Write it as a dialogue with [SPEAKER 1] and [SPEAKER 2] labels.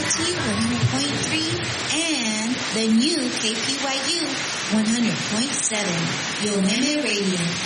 [SPEAKER 1] KPRT 100.3 and the new KPYU 100.7. Yo Meme Radio.